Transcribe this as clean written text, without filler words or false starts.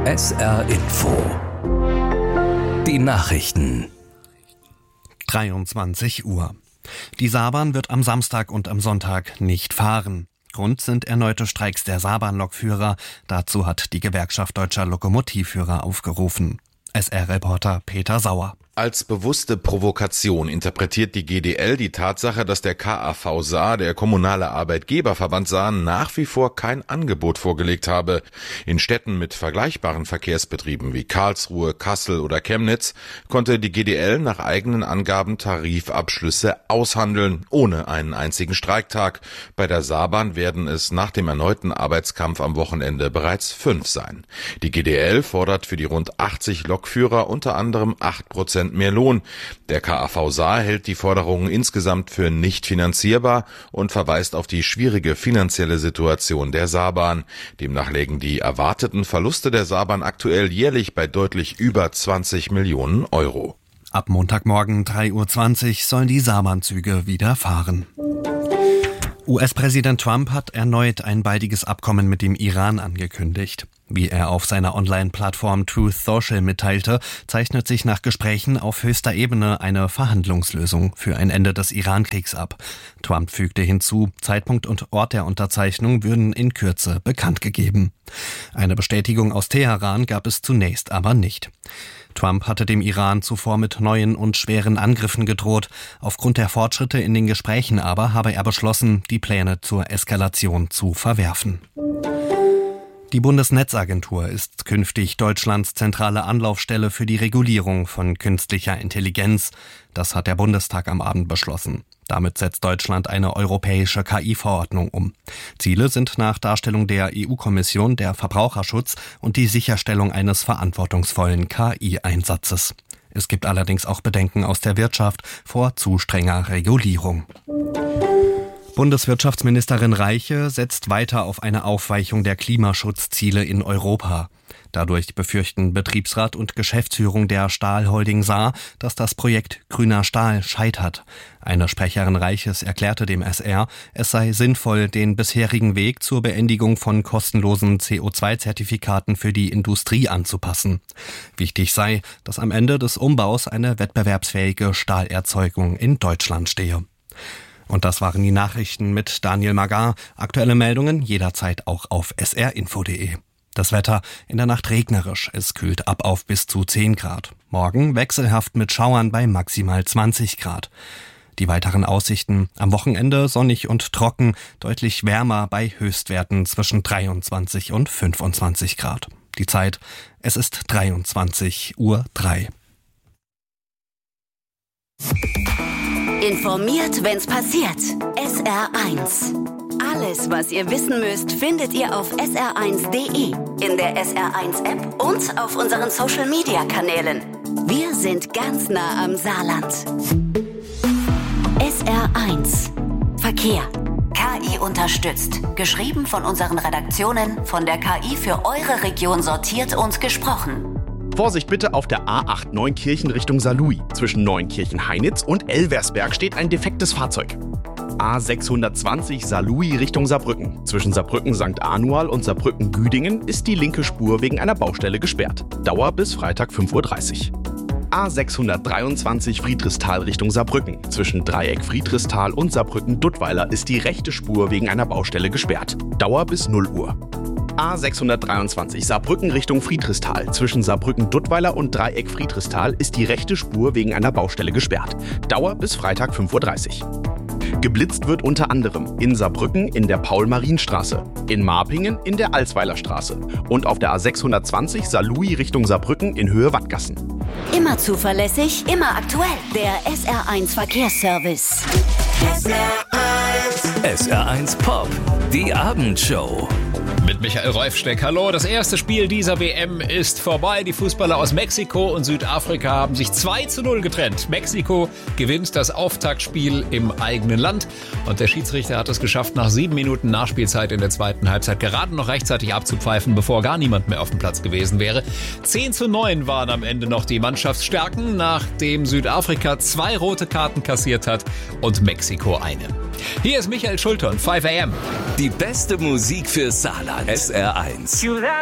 SR Info. Die Nachrichten. 23 Uhr. Die Saarbahn wird am Samstag und am Sonntag nicht fahren. Grund sind erneute Streiks der Saarbahn-Lokführer. Dazu hat die Gewerkschaft Deutscher Lokomotivführer aufgerufen. SR-Reporter Peter Sauer. Als bewusste Provokation interpretiert die GDL die Tatsache, dass der KAV Saar, der kommunale Arbeitgeberverband Saar, nach wie vor kein Angebot vorgelegt habe. In Städten mit vergleichbaren Verkehrsbetrieben wie Karlsruhe, Kassel oder Chemnitz konnte die GDL nach eigenen Angaben Tarifabschlüsse aushandeln, ohne einen einzigen Streiktag. Bei der Saarbahn werden es nach dem erneuten Arbeitskampf am Wochenende bereits 5 sein. Die GDL fordert für die rund 80 Lokführer unter anderem 8% mehr Lohn. Der KAV Saar hält die Forderungen insgesamt für nicht finanzierbar und verweist auf die schwierige finanzielle Situation der Saarbahn. Demnach liegen die erwarteten Verluste der Saarbahn aktuell jährlich bei deutlich über 20 Millionen Euro. Ab Montagmorgen 3:20 Uhr sollen die Saarbahnzüge wieder fahren. US-Präsident Trump hat erneut ein baldiges Abkommen mit dem Iran angekündigt. Wie er auf seiner Online-Plattform Truth Social mitteilte, zeichnet sich nach Gesprächen auf höchster Ebene eine Verhandlungslösung für ein Ende des Iran-Kriegs ab. Trump fügte hinzu, Zeitpunkt und Ort der Unterzeichnung würden in Kürze bekannt gegeben. Eine Bestätigung aus Teheran gab es zunächst aber nicht. Trump hatte dem Iran zuvor mit neuen und schweren Angriffen gedroht. Aufgrund der Fortschritte in den Gesprächen aber habe er beschlossen, die Pläne zur Eskalation zu verwerfen. Die Bundesnetzagentur ist künftig Deutschlands zentrale Anlaufstelle für die Regulierung von künstlicher Intelligenz. Das hat der Bundestag am Abend beschlossen. Damit setzt Deutschland eine europäische KI-Verordnung um. Ziele sind nach Darstellung der EU-Kommission der Verbraucherschutz und die Sicherstellung eines verantwortungsvollen KI-Einsatzes. Es gibt allerdings auch Bedenken aus der Wirtschaft vor zu strenger Regulierung. Bundeswirtschaftsministerin Reiche setzt weiter auf eine Aufweichung der Klimaschutzziele in Europa. Dadurch befürchten Betriebsrat und Geschäftsführung der Stahlholding Saar, dass das Projekt Grüner Stahl scheitert. Eine Sprecherin Reiches erklärte dem SR, es sei sinnvoll, den bisherigen Weg zur Beendigung von kostenlosen CO2-Zertifikaten für die Industrie anzupassen. Wichtig sei, dass am Ende des Umbaus eine wettbewerbsfähige Stahlerzeugung in Deutschland stehe. Und das waren die Nachrichten mit Daniel Magar. Aktuelle Meldungen jederzeit auch auf srinfo.de. Das Wetter in der Nacht regnerisch. Es kühlt ab auf bis zu 10 Grad. Morgen wechselhaft mit Schauern bei maximal 20 Grad. Die weiteren Aussichten: am Wochenende sonnig und trocken, deutlich wärmer bei Höchstwerten zwischen 23 und 25 Grad. Die Zeit: es ist 23:03 Uhr. Informiert, wenn's passiert. SR1. Alles, was ihr wissen müsst, findet ihr auf sr1.de, in der SR1-App und auf unseren Social-Media-Kanälen. Wir sind ganz nah am Saarland. SR1. Verkehr. KI unterstützt. Geschrieben von unseren Redaktionen, von der KI für eure Region sortiert und gesprochen. Vorsicht bitte auf der A8 Neunkirchen Richtung Saarlouis. Zwischen Neunkirchen-Heinitz und Elversberg steht ein defektes Fahrzeug. A620 Saarlouis Richtung Saarbrücken. Zwischen Saarbrücken-St. Anual und Saarbrücken-Güdingen ist die linke Spur wegen einer Baustelle gesperrt. Dauer bis Freitag 5:30 Uhr. A623 Friedrichsthal Richtung Saarbrücken. Zwischen Dreieck Friedrichsthal und Saarbrücken-Duttweiler ist die rechte Spur wegen einer Baustelle gesperrt. Dauer bis 0 Uhr. A623 Saarbrücken Richtung Friedrichsthal. Zwischen Saarbrücken-Duttweiler und Dreieck Friedrichsthal ist die rechte Spur wegen einer Baustelle gesperrt. Dauer bis Freitag 5:30 Uhr. Geblitzt wird unter anderem in Saarbrücken in der Paul-Marien-Straße, in Marpingen in der Alsweiler Straße und auf der A620 Saarlouis Richtung Saarbrücken in Höhe Wattgassen. Immer zuverlässig, immer aktuell. Der SR1 Verkehrsservice. SR1 Pop, die Abendshow. Mit Michael Reufsteck. Hallo, das erste Spiel dieser WM ist vorbei. Die Fußballer aus Mexiko und Südafrika haben sich 2:0 getrennt. Mexiko gewinnt das Auftaktspiel im eigenen Land. Und der Schiedsrichter hat es geschafft, nach 7 Minuten Nachspielzeit in der zweiten Halbzeit gerade noch rechtzeitig abzupfeifen, bevor gar niemand mehr auf dem Platz gewesen wäre. 10:9 waren am Ende noch die Mannschaftsstärken, nachdem Südafrika 2 rote Karten kassiert hat und Mexiko eine. Hier ist Michael Schulter und 5 AM. Die beste Musik für Saarland. SR1.